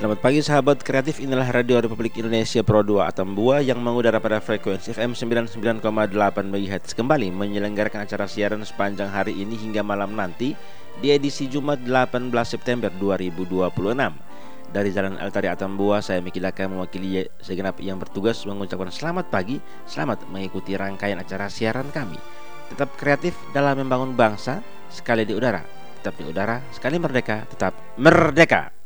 Selamat pagi sahabat kreatif, inilah Radio Republik Indonesia Pro 2 Atambua yang mengudara pada frekuensi FM 99,8 MHz kembali menyelenggarakan acara siaran sepanjang hari ini hingga malam nanti di edisi Jumat 18 September 2026. Dari Jalan Altari Atambua, saya Miki Laka mewakili segenap yang bertugas mengucapkan selamat pagi, selamat mengikuti rangkaian acara siaran kami. Tetap kreatif dalam membangun bangsa, sekali di udara, tetap di udara, sekali merdeka, tetap merdeka.